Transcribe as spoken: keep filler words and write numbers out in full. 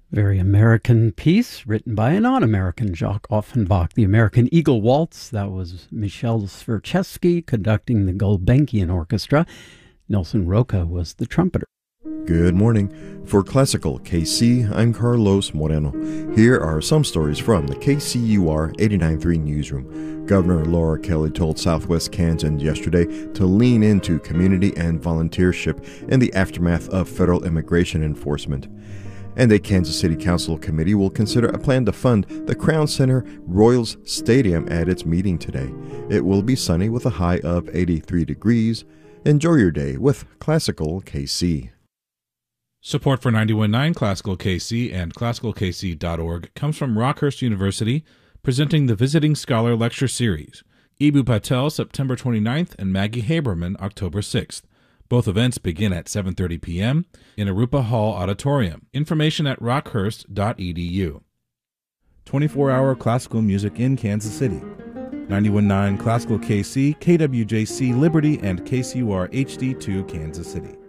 Very American piece written by a non-American, Jacques Offenbach. The American Eagle Waltz, that was Michel Sverchevsky conducting the Gulbenkian Orchestra. Nelson Roca was the trumpeter. Good morning. For Classical K C, I'm Carlos Moreno. Here are some stories from the K C U R eighty-nine point three newsroom. Governor Laura Kelly told Southwest Kansas yesterday to lean into community and volunteership in the aftermath of federal immigration enforcement. And a Kansas City Council committee will consider a plan to fund the Crown Center Royals Stadium at its meeting today. It will be sunny with a high of eighty-three degrees. Enjoy your day with Classical K C. Support for ninety-one point nine Classical K C and classical k c dot org comes from Rockhurst University, presenting the Visiting Scholar Lecture Series. Ibu Patel, September twenty-ninth, and Maggie Haberman, October sixth. Both events begin at seven thirty p.m. in Arupa Hall Auditorium. Information at rockhurst dot e d u. twenty-four hour classical music in Kansas City. ninety-one point nine Classical K C, K W J C Liberty, and K C U R H D two Kansas City.